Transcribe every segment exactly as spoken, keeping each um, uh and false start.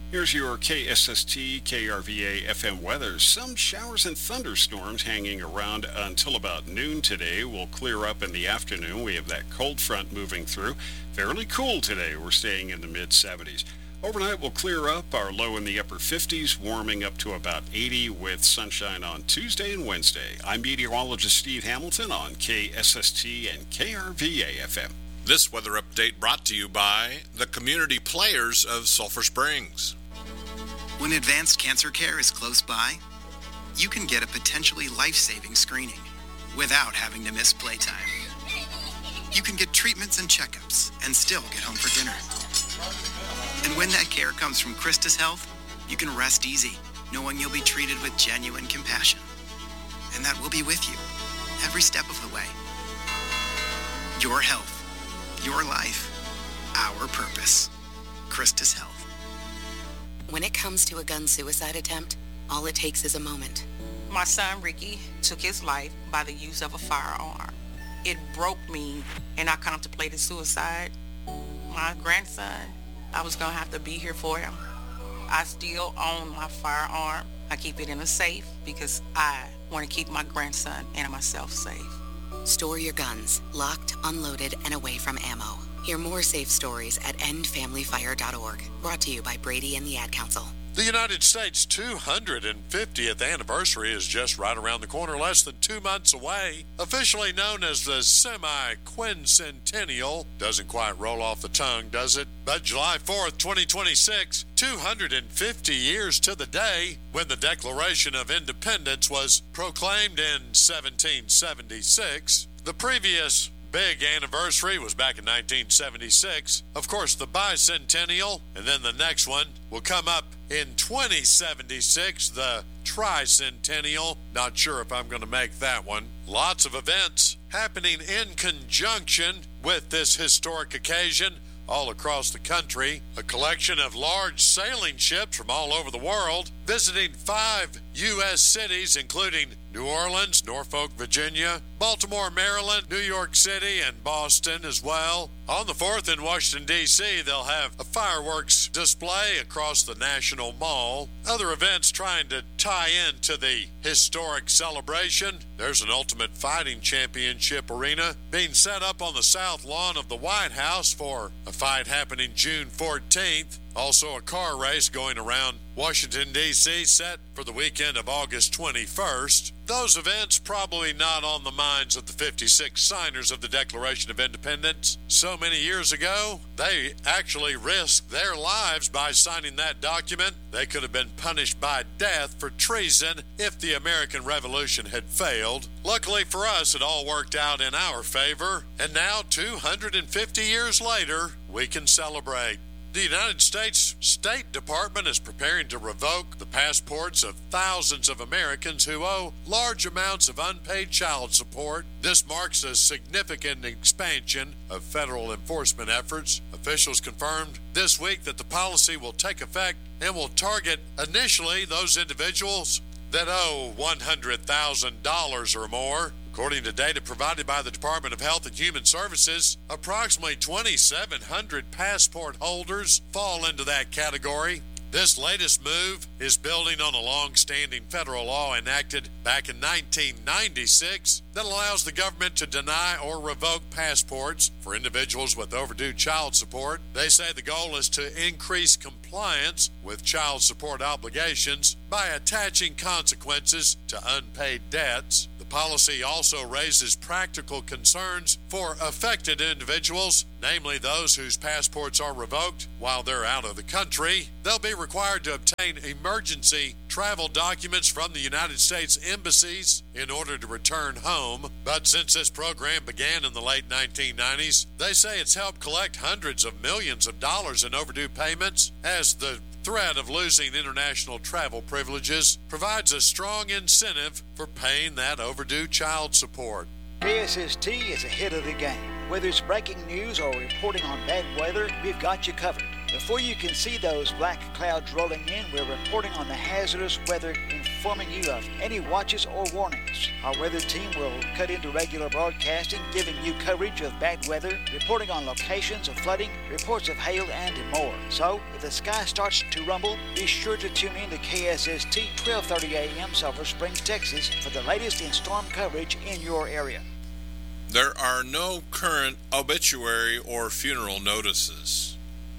Here's your K S S T K R V A F M weather. Some showers and thunderstorms hanging around until about noon today. Will clear up in the afternoon. We have that cold front moving through. Fairly cool today. We're staying in the mid seventies. Overnight will clear up. Our low in the upper fifties, warming up to about eighty with sunshine on Tuesday and Wednesday. I'm meteorologist Steve Hamilton on K S S T and K R V A F M. This weather update brought to you by the community players of Sulphur Springs. When advanced cancer care is close by, you can get a potentially life-saving screening without having to miss playtime. You can get treatments and checkups and still get home for dinner. And when that care comes from Christus Health, you can rest easy, knowing you'll be treated with genuine compassion. And that we'll be with you every step of the way. Your health. Your life, our purpose. Christus Health. When it comes to a gun suicide attempt, all it takes is a moment. My son Ricky took his life by the use of a firearm. It broke me, and I contemplated suicide. My grandson, I was going to have to be here for him. I still own my firearm. I keep it in a safe because I want to keep my grandson and myself safe. Store your guns, locked, unloaded, and away from ammo. Hear more safe stories at end family fire dot org. Brought to you by Brady and the Ad Council. The United States' two hundred fiftieth anniversary is just right around the corner, less than two months away. Officially known as the semi-quincentennial. Doesn't quite roll off the tongue, does it? But July fourth, twenty twenty-six, two hundred fifty years to the day when the Declaration of Independence was proclaimed in seventeen seventy-six. The previous big anniversary was back in nineteen seventy-six. Of course, the bicentennial, and then the next one will come up in twenty seventy-six, the tricentennial. Not sure if I'm going to make that one. Lots of events happening in conjunction with this historic occasion all across the country. A collection of large sailing ships from all over the world visiting five U S cities, including New Orleans, Norfolk, Virginia, Baltimore, Maryland, New York City, and Boston as well. On the fourth in Washington, D C, they'll have a fireworks display across the National Mall. Other events trying to tie into the historic celebration. There's an Ultimate Fighting Championship arena being set up on the south lawn of the White House for a fight happening June fourteenth. Also a car race going around Washington, D C, set for the weekend of August twenty-first. Those events probably not on the minds of the fifty-six signers of the Declaration of Independence. So many years ago, they actually risked their lives by signing that document. They could have been punished by death for treason if the American Revolution had failed. Luckily for us, it all worked out in our favor. And now, two hundred fifty years later, we can celebrate. The United States State Department is preparing to revoke the passports of thousands of Americans who owe large amounts of unpaid child support. This marks a significant expansion of federal enforcement efforts. Officials confirmed this week that the policy will take effect and will target initially those individuals that owe one hundred thousand dollars or more. According to data provided by the Department of Health and Human Services, approximately twenty-seven hundred passport holders fall into that category. This latest move is building on a long-standing federal law enacted back in nineteen ninety-six that allows the government to deny or revoke passports for individuals with overdue child support. They say the goal is to increase compliance with child support obligations by attaching consequences to unpaid debts. The policy also raises practical concerns for affected individuals, namely those whose passports are revoked while they're out of the country. They'll be required to obtain emergency travel documents from the United States embassies in order to return home. But since this program began in the late nineteen nineties, they say it's helped collect hundreds of millions of dollars in overdue payments, as the threat of losing international travel privileges provides a strong incentive for paying that overdue child support. K S S T is ahead of the game. Whether it's breaking news or reporting on bad weather, we've got you covered. Before you can see those black clouds rolling in, we're reporting on the hazardous weather, informing you of any watches or warnings. Our weather team will cut into regular broadcasting, giving you coverage of bad weather, reporting on locations of flooding, reports of hail, and more. So, if the sky starts to rumble, be sure to tune in to K S S T twelve thirty A M Sulphur Springs, Texas for the latest in storm coverage in your area. There are no current obituary or funeral notices.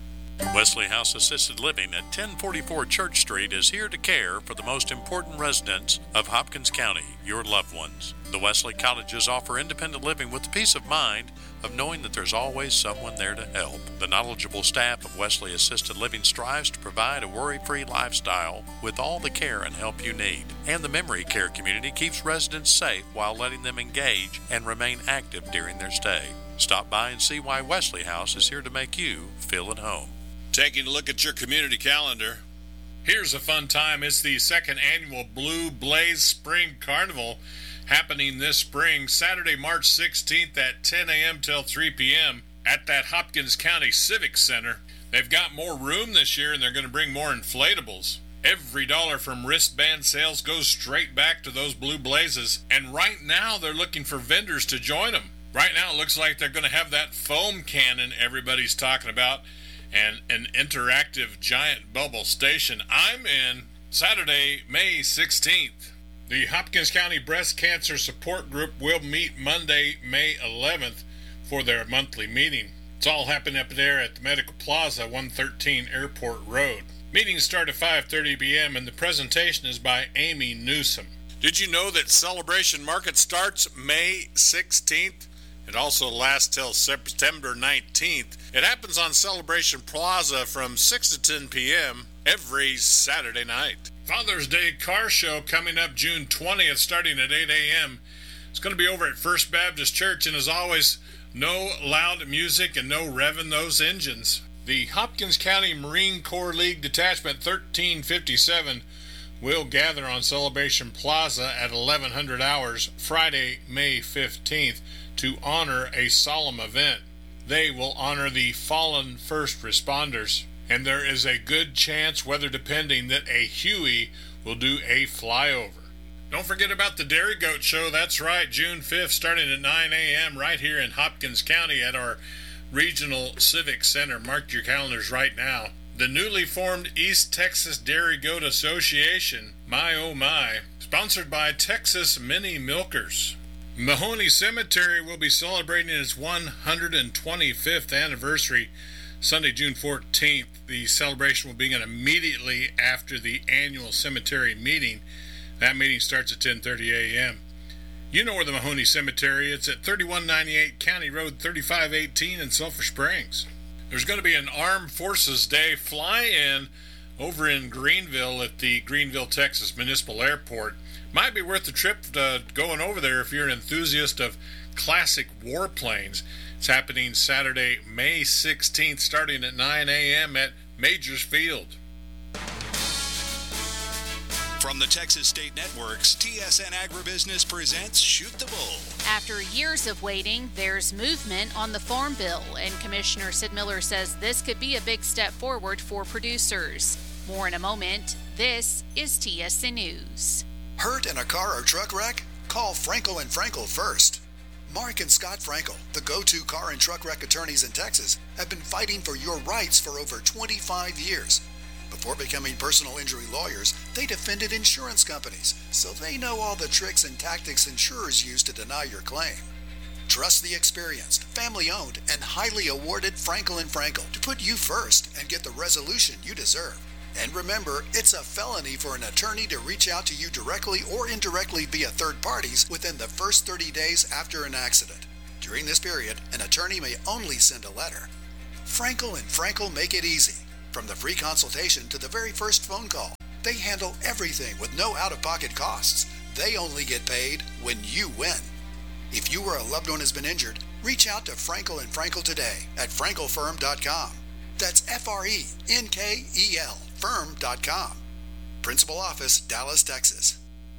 Wesley House Assisted Living at ten forty-four Church Street is here to care for the most important residents of Hopkins County, your loved ones. The Wesley Cottages offer independent living with the peace of mind of knowing that there's always someone there to help. The knowledgeable staff of Wesley Assisted Living strives to provide a worry-free lifestyle with all the care and help you need. And the memory care community keeps residents safe while letting them engage and remain active during their stay. Stop by and see why Wesley House is here to make you feel at home. Taking a look at your community calendar. Here's a fun time. It's the second annual Blue Blaze Spring Carnival happening this spring, Saturday, March sixteenth at ten a.m. till three p.m. at that Hopkins County Civic Center. They've got more room this year and they're going to bring more inflatables. Every dollar from wristband sales goes straight back to those Blue Blazes. And right now they're looking for vendors to join them. Right now it looks like they're going to have that foam cannon everybody's talking about and an interactive giant bubble station. I'm in Saturday, May sixteenth. The Hopkins County Breast Cancer Support Group will meet Monday, May eleventh for their monthly meeting. It's all happening up there at the Medical Plaza, one thirteen Airport Road. Meetings start at five thirty p.m. and the presentation is by Amy Newsom. Did you know that Celebration Market starts May sixteenth? It also lasts till September nineteenth. It happens on Celebration Plaza from six to ten p.m. every Saturday night. Father's Day Car Show coming up June twentieth, starting at eight a.m. It's going to be over at First Baptist Church, and as always, no loud music and no revving those engines. The Hopkins County Marine Corps League Detachment thirteen fifty-seven will gather on Celebration Plaza at eleven hundred hours Friday, May fifteenth to honor a solemn event. They will honor the fallen first responders, and there is a good chance, weather depending, that a Huey will do a flyover. Don't forget about the Dairy Goat Show. That's right, June fifth, starting at nine a.m. right here in Hopkins County at our Regional Civic Center. Mark your calendars right now. The newly formed East Texas Dairy Goat Association, my oh my, sponsored by Texas Mini Milkers. Mahoney Cemetery will be celebrating its one hundred twenty-fifth anniversary Sunday, June fourteenth. The celebration will begin immediately after the annual cemetery meeting. That meeting starts at ten thirty a.m. You know where the Mahoney Cemetery is. It's at thirty-one ninety-eight County Road thirty-five eighteen in Sulphur Springs. There's going to be an Armed Forces Day fly-in over in Greenville at the Greenville, Texas Municipal Airport. Might be worth the trip to going over there if you're an enthusiast of classic warplanes. It's happening Saturday, May sixteenth, starting at nine a.m. at Majors Field. From the Texas State Networks, T S N Agribusiness presents Shoot the Bull. After years of waiting, there's movement on the Farm Bill, and Commissioner Sid Miller says this could be a big step forward for producers. More in a moment. This is T S N News. Hurt in a car or truck wreck? Call Frankel and Frankel first. Mark and Scott Frankel, the go-to car and truck wreck attorneys in Texas, have been fighting for your rights for over twenty-five years. Before becoming personal injury lawyers, they defended insurance companies, so they know all the tricks and tactics insurers use to deny your claim. Trust the experienced, family-owned, and highly awarded Frankel and Frankel to put you first and get the resolution you deserve. And remember, it's a felony for an attorney to reach out to you directly or indirectly via third parties within the first thirty days after an accident. During this period, an attorney may only send a letter. Frankel and Frankel make it easy. From the free consultation to the very first phone call, they handle everything with no out-of-pocket costs. They only get paid when you win. If you or a loved one has been injured, reach out to Frankel and Frankel today at frankel firm dot com. That's F R E N K E L firm dot com. Principal office, Dallas, Texas.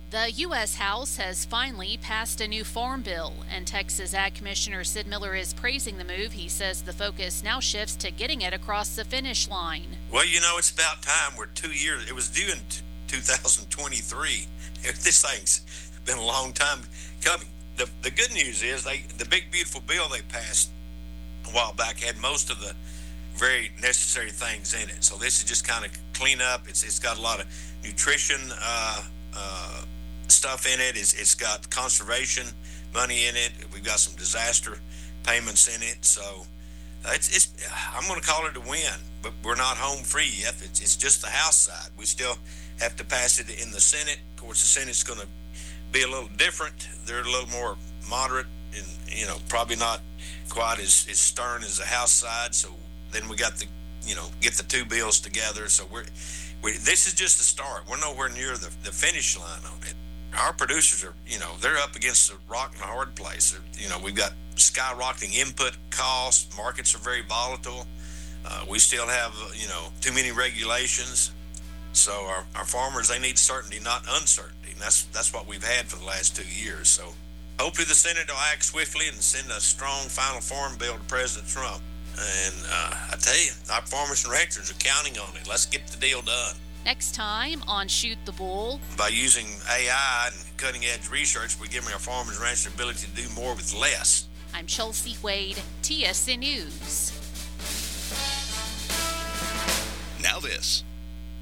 The U S House has finally passed a new farm bill, and Texas Ag Commissioner Sid Miller is praising the move. He says the focus now shifts to getting it across the finish line. Well, you know, it's about time. We're two years. It was due in two thousand twenty-three. This thing's been a long time coming. The the good news is they the big, beautiful bill they passed a while back had most of the very necessary things in it. So this is just kind of clean up. It's It's got a lot of nutrition uh, uh stuff in it. It's, it's got conservation money in it. We've got some disaster payments in it. So uh, it's, it's I'm going to call it a win, but we're not home free yet. It's, it's just the House side. We still have to pass it in the Senate. Of course, the Senate's going to be a little different. They're a little more moderate and, you know, probably not quite as, as stern as the House side. So then we got the, you know, get the two bills together. So we're, we, this is just the start. We're nowhere near the, the finish line on it. Our producers are, you know, they're up against a rock and a hard place. They're, you know, we've got skyrocketing input costs. Markets are very volatile. Uh, we still have, uh, you know, too many regulations. So our, our farmers, they need certainty, not uncertainty. And that's that's what we've had for the last two years. So hopefully the Senate will act swiftly and send a strong final farm bill to President Trump. And uh, I tell you, our farmers and ranchers are counting on it. Let's get the deal done. Next time on Shoot the Bull. By using A I and cutting-edge research, we're giving our farmers and ranchers the ability to do more with less. I'm Chelsea Wade, T S N News. Now this.